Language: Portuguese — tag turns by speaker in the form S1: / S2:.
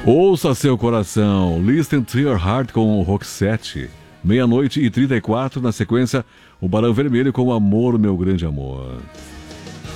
S1: Ouça seu coração, Listen to Your Heart com o Roxette. 00:34, na sequência, o Barão Vermelho com o Amor, Meu Grande Amor.